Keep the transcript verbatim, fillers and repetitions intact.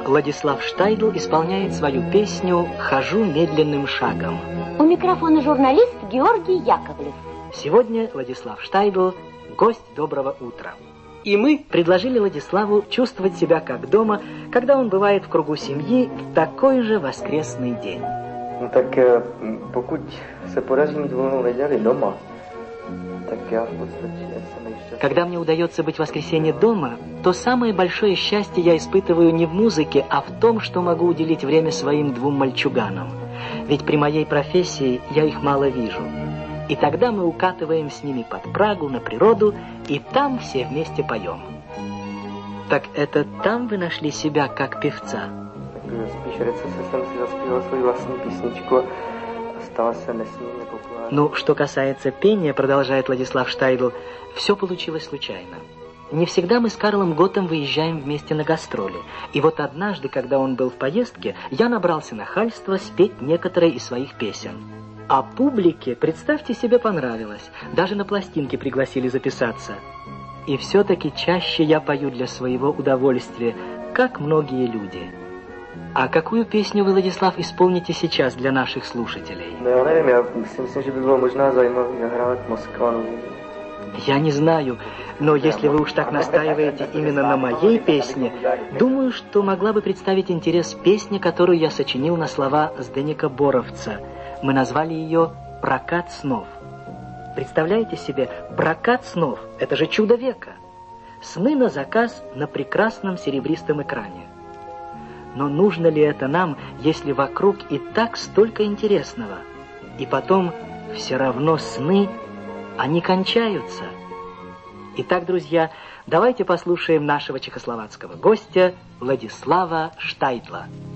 Владислав Штайдл исполняет свою песню «Хожу медленным шагом». У микрофона журналист Георгий Яковлев. Сегодня Владислав Штайдл – гость «Доброго утра». И мы предложили Владиславу чувствовать себя как дома, когда он бывает в кругу семьи в такой же воскресный день. No tak pokud se podaří mít volnou neděli doma, tak já v podstatě jsem nejšťastnější. Когда мне удается быть в воскресенье дома, то самое большое счастье я испытываю не в музыке, а в том, что могу уделить время своим двум мальчуганам. Ведь при моей профессии я их мало вижу. И тогда мы укатываем с ними под Прагу на природу, и там все вместе поем. Так это там вы нашли себя как певца? Spíš recese jsem si zaspíval svou vlastní písničku a stala se nesmírně populární. Ну, что касается пения, продолжает Владислав Штайдл, все получилось случайно. Не всегда мы с Карлом Готом выезжаем вместе на гастроли. И вот однажды, когда он был в поездке, я набрался нахальства спеть некоторые из своих песен. А публике, представьте себе, понравилось. Даже на пластинке пригласили записаться. И все-таки чаще я пою для своего удовольствия, как многие люди. А какую песню вы, Владислав, исполните сейчас для наших слушателей? No já nevím, já si myslím, že by bylo možná zajímavé nahrát Moskvanu. Я не знаю, но если вы уж так настаиваете именно на моей песне, думаю, что могла бы представить интерес песня, которую я сочинил на слова Зdeneka Боровца. Мы назвали ее «Прокат снов». Представляете себе, прокат снов – это же чудо века. Сны на заказ на прекрасном серебристом экране. Но нужно ли это нам, если вокруг и так столько интересного? И потом все равно сны, они кончаются. Итак, друзья, давайте послушаем нашего чехословацкого гостя Владислава Штайдла.